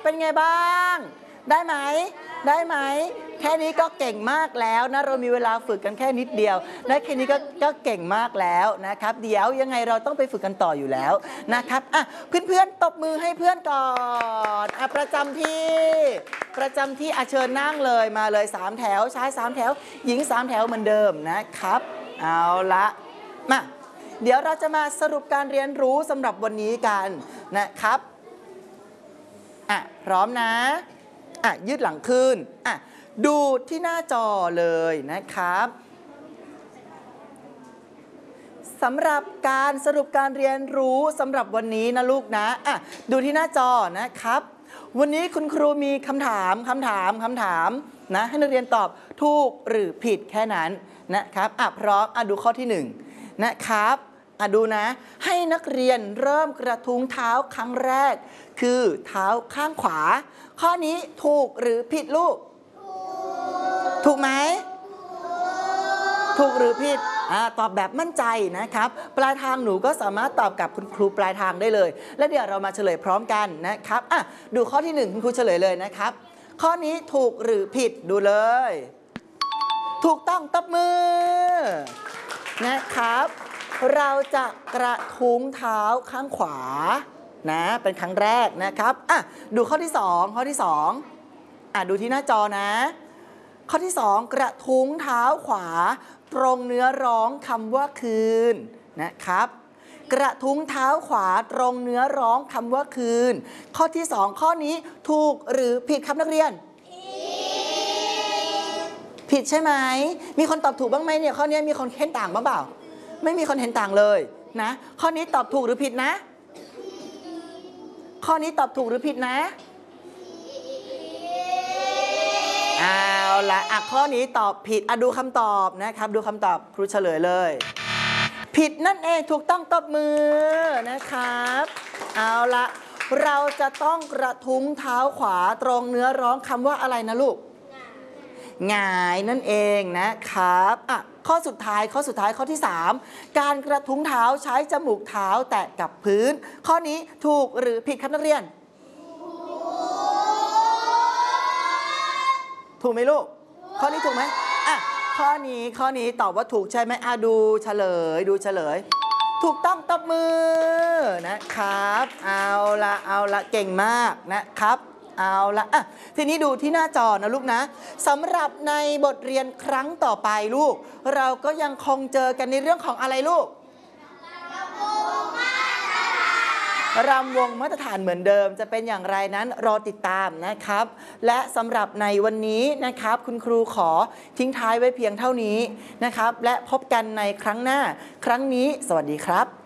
เป็นไงบ้างได้ไหมได้ไหมแค่นี้ก็เก่งมากแล้วนะเรามีเวลาฝึกกันแค่นิดเดียวได้แค่นี้ก็เก่งมากแล้วนะครับเดี๋ยวยังไงเราต้องไปฝึกกันต่ออยู่แล้วนะครับเพื่อนๆตบมือให้เพื่อนก่อนประจำที่เชิญนั่งเลยมาเลย3แถวชาย3แถวหญิง3แถวเหมือนเดิมนะครับเอาละมาเดี๋ยวเราจะมาสรุปการเรียนรู้สำหรับวันนี้กันนะครับพร้อมนะยืดหลังขึ้นดูที่หน้าจอเลยนะครับสำหรับการสรุปการเรียนรู้สำหรับวันนี้นะลูกนะดูที่หน้าจอนะครับวันนี้คุณครูมีคำถามนะให้นักเรียนตอบถูกหรือผิดแค่นั้นนะครับพร้อมดูข้อที่1นะครับดูนะให้นักเรียนเริ่มกระทุ้งเท้าครั้งแรกคือเท้าข้างขวาข้อนี้ถูกหรือผิดลูกถูกไหมถูกหรือผิดตอบแบบมั่นใจนะครับปลายทางหนูก็สามารถตอบกับคุณครูปลายทางได้เลยและเดี๋ยวเรามาเฉลยพร้อมกันนะครับดูข้อที่1คุณครูเฉลยเลยนะครับข้อนี้ถูกหรือผิดดูเลยถูกต้องตบมือนะครับเราจะกระทุ้งเท้าข้างขวานะเป็นครั้งแรกนะครับดูข้อที่2ดูที่หน้าจอนะข้อที่2กระทุ้งเท้าขวาตรงเนื้อร้องคำว่าคืนนะครับกระทุ้งเท้าขวาตรงเนื้อร้องคำว่าคืนข้อที่2ข้อนี้ถูกหรือผิดครับนักเรียนผิดใช่ไหมมีคนตอบถูกบ้างไหมเนี่ยข้อนี้มีคนเห็นต่างบ้างเปล่าไม่มีคนเห็นต่างเลยนะข้อนี้ตอบถูกหรือผิดนะข้อนี้ตอบถูกหรือผิดนะเอาละข้อนี้ตอบผิดดูคำตอบนะครับดูคำตอบครูเฉลยเลยผิดนั่นเองถูกต้องตบมือนะครับเอาละเราจะต้องกระทุ้งเท้าขวาตรงเนื้อร้องคำว่าอะไรนะลูกหงายนั่นเองนะครับข้อสุดท้ายข้อที่3การกระทุ้งเท้าใช้จมูกเท้าแตะกับพื้นข้อนี้ถูกหรือผิดครับนักเรียนถูกไหมลูกข้อนี้ถูกไหมข้อนี้ตอบว่าถูกใช่ไหมดูเฉลยถูกต้องตบมือนะครับเอาละเก่งมากนะครับเอาละทีนี้ดูที่หน้าจอนะลูกนะสำหรับในบทเรียนครั้งต่อไปลูกเราก็ยังคงเจอกันในเรื่องของอะไรลูกรำวงมาตรฐานเหมือนเดิมจะเป็นอย่างไรนั้นรอติดตามนะครับและสำหรับในวันนี้นะครับคุณครูขอทิ้งท้ายไว้เพียงเท่านี้นะครับและพบกันในครั้งหน้าครั้งนี้สวัสดีครับ